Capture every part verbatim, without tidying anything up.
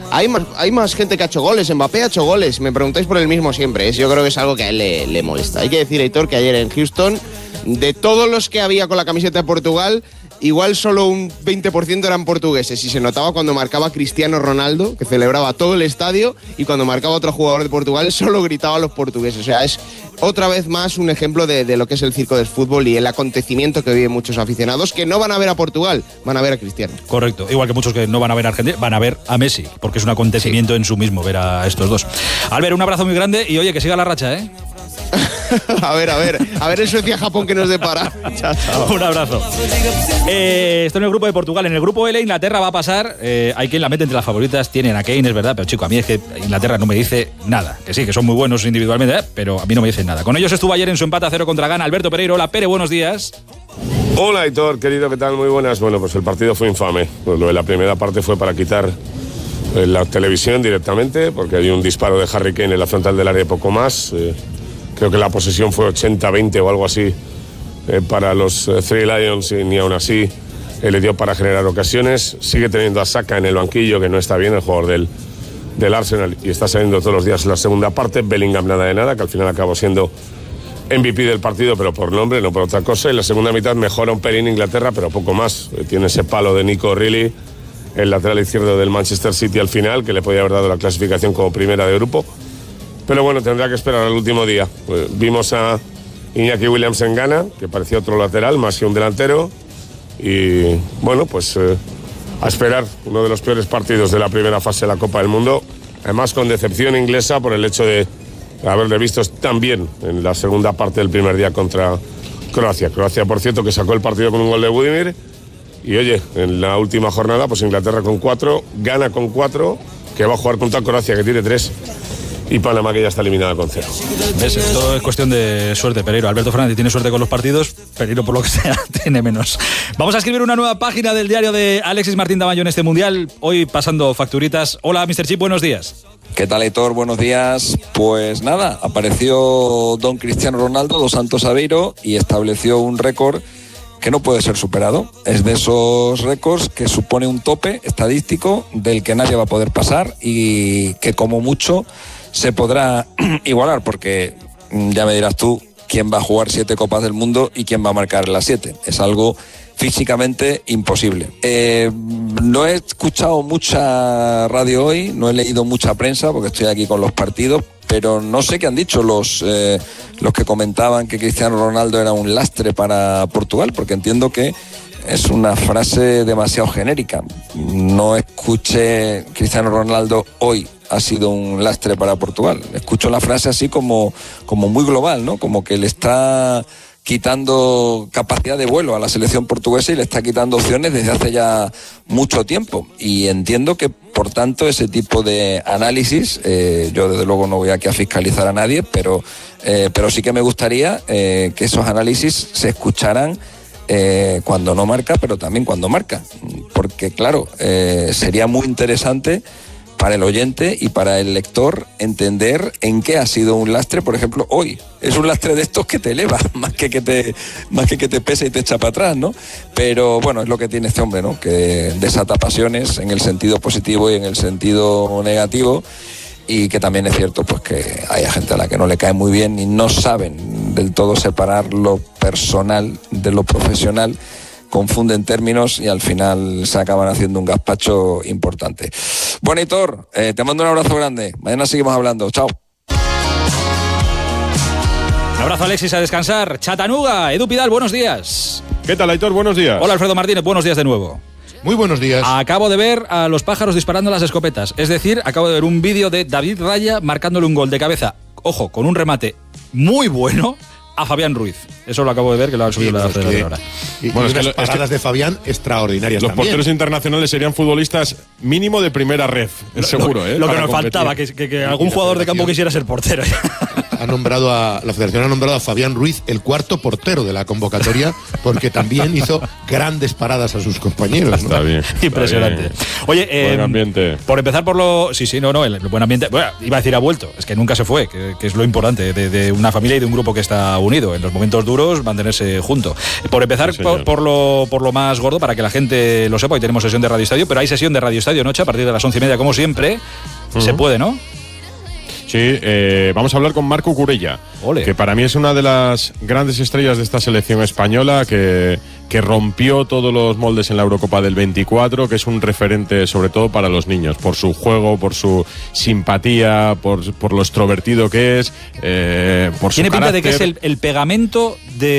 hay más, hay más gente que ha hecho goles. Mbappé ha hecho goles. Me preguntáis por el mismo siempre. ¿eh? Yo creo que es algo que a él le, le molesta. Hay que decir, Aitor, que ayer en Houston, de todos los que había con la camiseta de Portugal, igual solo un veinte por ciento eran portugueses, y se notaba cuando marcaba Cristiano Ronaldo, que celebraba todo el estadio, y cuando marcaba otro jugador de Portugal solo gritaban los portugueses. O sea, es otra vez más un ejemplo de, de lo que es el circo del fútbol y el acontecimiento que viven muchos aficionados que no van a ver a Portugal, van a ver a Cristiano. Correcto, igual que muchos que no van a ver a Argentina, van a ver a Messi, porque es un acontecimiento sí. en su mismo ver a estos dos. Albert, un abrazo muy grande y oye, que siga la racha, ¿eh? a ver, a ver, a ver en Suecia-Japón que nos depara. Chao, chao. Un abrazo. Eh, esto en el grupo de Portugal. En el grupo L, Inglaterra va a pasar. Eh, hay quien la mete entre las favoritas. Tienen a Kane, es verdad, pero chico, a mí es que Inglaterra no me dice nada. Que sí, que son muy buenos individualmente, ¿eh? Pero a mí no me dicen nada. Con ellos estuvo ayer en su empate a cero contra Ghana Alberto Pereiro. Hola, Pere, buenos días. Hola, Aitor, querido, ¿qué tal? Muy buenas. Bueno, pues el partido fue infame. Pues lo de la primera parte fue para quitar la televisión directamente, porque hay un disparo de Harry Kane en la frontal del área, poco más. Eh, Creo que la posesión fue ochenta veinte o algo así eh, para los eh, Three Lions, y ni aún así eh, le dio para generar ocasiones. Sigue teniendo a Saka en el banquillo, que no está bien, el jugador del, del Arsenal, y está saliendo todos los días en la segunda parte. Bellingham nada de nada, que al final acabó siendo M V P del partido, pero por nombre, no por otra cosa. Y la segunda mitad mejora un pelín Inglaterra, pero poco más. Eh, tiene ese palo de Nico Reilly, el lateral izquierdo del Manchester City al final, que le podía haber dado la clasificación como primera de grupo. Pero bueno, tendrá que esperar al último día. Pues vimos a Iñaki Williams en Ghana, que parecía otro lateral, más que un delantero. Y bueno, pues eh, a esperar uno de los peores partidos de la primera fase de la Copa del Mundo. Además, con decepción inglesa por el hecho de haberle visto tan bien en la segunda parte del primer día contra Croacia. Croacia, por cierto, que sacó el partido con un gol de Budimir. Y oye, en la última jornada, pues Inglaterra con cuatro, Ghana con cuatro, que va a jugar contra Croacia, que tiene tres. Y Panamá, que ya está eliminada con cero. ¿Ves? Esto es cuestión de suerte, Pereiro. Alberto Fernández tiene suerte con los partidos, Pereiro, por lo que sea, tiene menos. Vamos a escribir una nueva página del diario de Alexis Martín Tamayo en este Mundial. Hoy pasando facturitas. Hola, mister Chip, buenos días. ¿Qué tal, Aitor? Buenos días. Pues nada, apareció don Cristiano Ronaldo dos Santos Aveiro y estableció un récord que no puede ser superado. Es de esos récords que supone un tope estadístico del que nadie va a poder pasar y que como mucho se podrá igualar, porque ya me dirás tú quién va a jugar siete Copas del Mundo y quién va a marcar las siete. Es algo físicamente imposible. Eh, no he escuchado mucha radio hoy, no he leído mucha prensa porque estoy aquí con los partidos, pero no sé qué han dicho los, eh, los que comentaban que Cristiano Ronaldo era un lastre para Portugal, porque entiendo que es una frase demasiado genérica. No escuché Cristiano Ronaldo hoy ha sido un lastre para Portugal. Escucho la frase así como, como muy global, ¿no? Como que le está quitando capacidad de vuelo a la selección portuguesa y le está quitando opciones desde hace ya mucho tiempo. Y entiendo que, por tanto, ese tipo de análisis, eh, yo desde luego no voy aquí a fiscalizar a nadie, pero, eh, pero sí que me gustaría eh, que esos análisis se escucharan eh, cuando no marca, pero también cuando marca. Porque, claro, eh, sería muy interesante para el oyente y para el lector entender en qué ha sido un lastre, por ejemplo, hoy. Es un lastre de estos que te eleva, más que que te, más que, que te pesa y te echa para atrás, ¿no? Pero bueno, es lo que tiene este hombre, ¿no? Que desata pasiones en el sentido positivo y en el sentido negativo, y que también es cierto pues que hay gente a la que no le cae muy bien y no saben del todo separar lo personal de lo profesional, confunden términos y al final se acaban haciendo un gazpacho importante. Bueno, Aitor, eh, te mando un abrazo grande. Mañana seguimos hablando. Chao. Un abrazo, Alexis, a descansar. Chatanuga, Edu Pidal, buenos días. ¿Qué tal, Aitor? Buenos días. Hola, Alfredo Martínez, buenos días de nuevo. Muy buenos días. Acabo de ver a los pájaros disparando las escopetas. Es decir, acabo de ver un vídeo de David Raya marcándole un gol de cabeza, ojo, con un remate muy bueno a Fabián Ruiz. Eso lo acabo de ver, que lo han subido sí, la pues de ahora. Y, bueno, y es que las paradas es que de Fabián extraordinarias Los también. Porteros internacionales serían futbolistas mínimo de primera ref, es seguro, lo, ¿eh? Lo que nos competir. faltaba, que, que, que algún jugador de campo quisiera ser portero. ha nombrado a la Federación ha nombrado a Fabián Ruiz el cuarto portero de la convocatoria, porque también hizo grandes paradas a sus compañeros, ¿no? Está bien. Está Impresionante. bien. Oye, eh, buen ambiente. Por empezar por lo. Sí, sí, no, no, el, el buen ambiente. Bueno, iba a decir ha vuelto, es que nunca se fue, que, que es lo importante de, de una familia y de un grupo que está unido. En los momentos duros, mantenerse junto. Por empezar sí, por, por, lo, por lo más gordo, para que la gente lo sepa, hoy tenemos sesión de Radio Estadio, pero hay sesión de Radio Estadio Noche a partir de las once y media, como siempre. Uh-huh. Se puede, ¿no? Sí, eh, vamos a hablar con Marc Cucurella, Ole. que para mí es una de las grandes estrellas de esta selección española, que, que rompió todos los moldes en la Eurocopa del veinticuatro, que es un referente sobre todo para los niños, por su juego, por su simpatía, por, por lo extrovertido que es, eh, por su Tiene pinta carácter. de que es el, el pegamento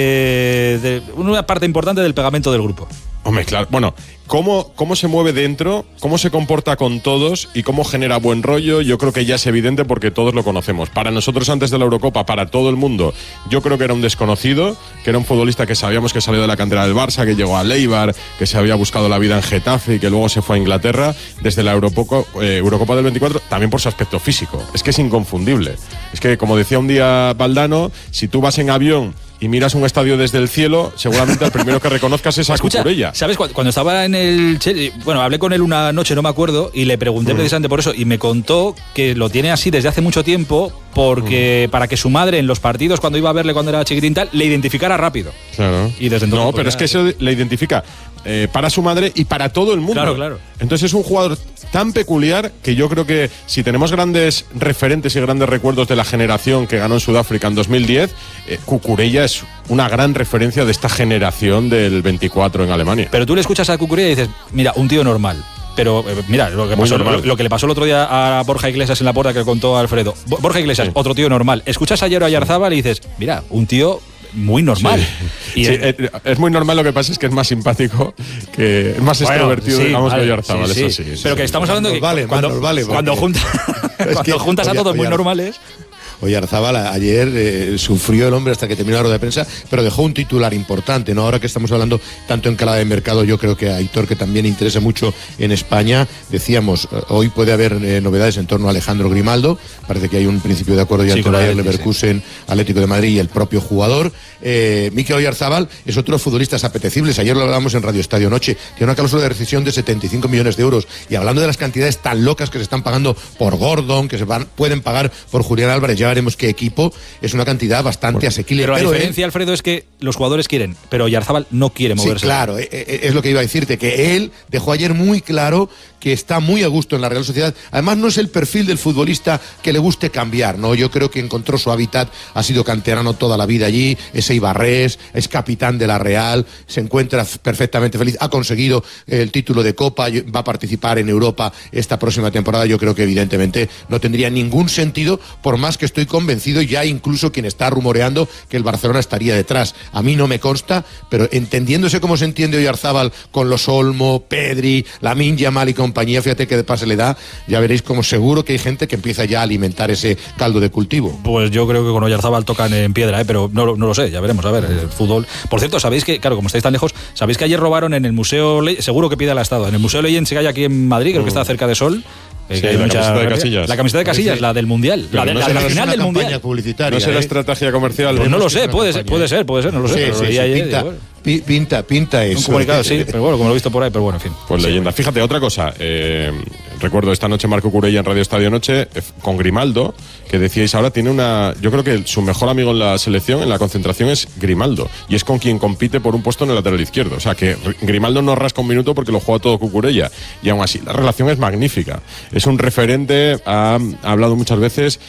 de, de una parte importante del pegamento del grupo. Hombre, claro. Bueno, cómo, cómo se mueve dentro, cómo se comporta con todos y cómo genera buen rollo, yo creo que ya es evidente porque todos lo conocemos. Para nosotros antes de la Eurocopa, para todo el mundo, yo creo que era un desconocido, que era un futbolista que sabíamos que salió de la cantera del Barça, que llegó a Leibar, que se había buscado la vida en Getafe y que luego se fue a Inglaterra. Desde la Eurocopa, eh, Eurocopa del veinticuatro, también por su aspecto físico. Es que es inconfundible. Es que, como decía un día Valdano, si tú vas en avión y miras un estadio desde el cielo, seguramente el primero que reconozcas es a Escucha, Cucurella. ¿sabes? Cuando estaba en el Chelsea, bueno, hablé con él una noche, no me acuerdo, y le pregunté mm. precisamente por eso, y me contó que lo tiene así desde hace mucho tiempo, porque mm. para que su madre en los partidos, cuando iba a verle cuando era chiquitín tal, le identificara rápido. Claro. Y desde entonces, no, pues, pero ya, es que eso le identifica eh, para su madre y para todo el mundo. Claro, claro. Entonces es un jugador tan peculiar que yo creo que si tenemos grandes referentes y grandes recuerdos de la generación que ganó en Sudáfrica en dos mil diez, eh, Cucurella es una gran referencia de esta generación del veinticuatro en Alemania. Pero tú le escuchas a Cucurella y dices, mira, un tío normal. Pero eh, mira, lo que, pasó, lo, lo que le pasó el otro día a Borja Iglesias en la puerta que contó Alfredo. Borja Iglesias, sí. Otro tío normal. Escuchas ayer a Oyarzábal y dices, mira, un tío muy normal. Sí. Y sí, es, es muy normal, lo que pasa es que es más simpático, que es más bueno, extrovertido, sí, digamos, vale, que Oyarzábal, sí, sí. eso sí. Pero que estamos hablando de que vale, cuando, Manos, vale, cuando, vale. junta, cuando que, juntas a todos muy normales. Oyarzábal ayer eh, sufrió el hombre hasta que terminó la rueda de prensa, pero dejó un titular importante, ¿no? Ahora que estamos hablando tanto en calada de mercado, yo creo que a Aitor, que también interesa mucho en España, decíamos, hoy puede haber eh, novedades en torno a Alejandro Grimaldo, parece que hay un principio de acuerdo ya sí, entre Bayer Leverkusen, sí. Atlético de Madrid y el propio jugador. Eh, Mikel Oyarzábal es otro de los futbolistas apetecibles, ayer lo hablábamos en Radio Estadio Noche, tiene una cláusula de rescisión de setenta y cinco millones de euros, y hablando de las cantidades tan locas que se están pagando por Gordon, que se van, pueden pagar por Julián Álvarez, ya veremos qué equipo, es una cantidad bastante bueno, asequible. Pero la pero diferencia, él, Alfredo, es que los jugadores quieren, pero Oyarzábal no quiere moverse. Sí, claro, es lo que iba a decirte, que él dejó ayer muy claro que está muy a gusto en la Real Sociedad. Además, no es el perfil del futbolista que le guste cambiar, ¿no? Yo creo que encontró su hábitat, ha sido canterano toda la vida allí, es Eibarrés, es capitán de la Real, se encuentra perfectamente feliz, ha conseguido el título de Copa, va a participar en Europa esta próxima temporada. Yo creo que evidentemente no tendría ningún sentido, por más que estoy convencido, ya incluso quien está rumoreando que el Barcelona estaría detrás. A mí no me consta, pero entendiéndose como se entiende Oyarzábal con los Olmo, Pedri, Lamine Yamal y compañía, fíjate que de pase le da, ya veréis como seguro que hay gente que empieza ya a alimentar ese caldo de cultivo. Pues yo creo que con Oyarzábal tocan en piedra, ¿eh? Pero no, no lo sé, ya veremos, a ver, el fútbol. Por cierto, sabéis que, claro, como estáis tan lejos, sabéis que ayer robaron en el Museo, Le- seguro que pide al Estado, en el Museo Legends que hay aquí en Madrid, creo que está cerca de Sol. Sí, la camiseta de Casillas. La camiseta de Casillas, sí, la del Mundial. La, de, no la, la final del Mundial. Publicitaria, no será ¿eh? estrategia comercial. Pues no lo sé, puede ser, puede ser, puede ser, no lo sé. Sí, pero sí, lo sí, ayer, pinta, bueno. pinta, pinta eso. Un comunicado, sí, pero bueno, como lo he visto por ahí, pero bueno, en fin. Pues sí, leyenda. bueno. Fíjate, otra cosa. Eh, recuerdo esta noche Marc Cucurella en Radio Estadio Noche eh, con Grimaldo, que decíais ahora, tiene una. Yo creo que su mejor amigo en la selección, en la concentración, es Grimaldo. Y es con quien compite por un puesto en el lateral izquierdo. O sea, que Grimaldo no rasca un minuto porque lo juega todo Cucurella. Y aún así, la relación es magnífica. Es un referente, ha, ha hablado muchas veces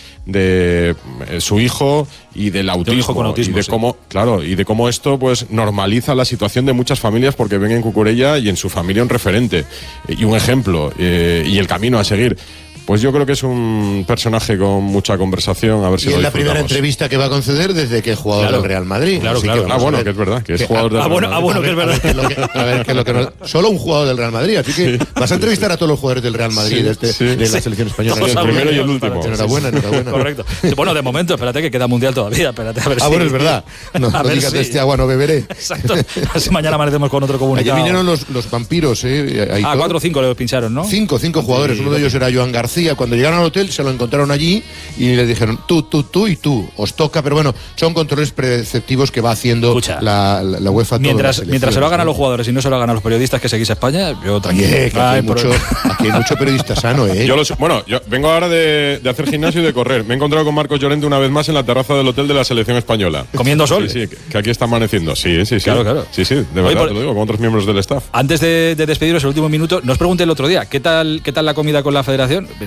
de eh, su hijo y del autismo, hijo con autismo y de sí. cómo, claro, y de cómo esto pues normaliza la situación de muchas familias porque ven en Cucurella y en su familia un referente y un ejemplo eh, y el camino a seguir. Pues yo creo que es un personaje con mucha conversación, a ver si y lo es la primera disfrutamos. entrevista que va a conceder desde que es jugador Claro. del Real Madrid. Claro, Así claro. que Ah, bueno, a ver que es verdad, que es que- jugador del Ah, Real bueno, ah, Madrid. bueno, que es verdad. A ver, qué es lo que- a ver, qué es lo que nos- solo un jugador del Real Madrid, así que vas a entrevistar a todos los jugadores del Real Madrid Sí, de, este, sí. de la Sí. selección española. Todos El hablan primero y el ellos último. para- Enhorabuena, enhorabuena. Correcto. Bueno, de momento, espérate que queda mundial todavía. Espérate a ver Ah, si- bueno, es verdad. No, A no ver digas si- de este agua no beberé. Exacto. A ver si mañana amanecemos con otro Ayer comunicado. vinieron los, los vampiros, ¿eh? Ahí Ah, todo. cuatro o cinco le pincharon, ¿no? Cinco, cinco jugadores. Sí, Uno de ellos era Joan García. hacía, cuando llegaron al hotel se lo encontraron allí y le dijeron tú, tú, tú y tú, os toca, pero bueno, son controles preceptivos que va haciendo Escucha, la, la, la UEFA. Mientras, mientras se lo hagan a los jugadores y no se lo hagan a los periodistas que seguís a España, yo tranquilo. Oye, que aquí, Ay, hay mucho, aquí hay mucho periodista sano, ¿eh? Yo lo sé. Bueno, yo vengo ahora de, de hacer gimnasio y de correr. Me he encontrado con Marcos Llorente una vez más en la terraza del hotel de la selección española. Comiendo sol. Sí, sí, que, que aquí está amaneciendo. Sí, sí, sí. Claro, claro. Sí, sí, de verdad, Oye, por, te lo digo, con otros miembros del staff. Antes de, de despediros, el último minuto, no os pregunté el otro día, ¿qué tal, qué tal la comida con la federación?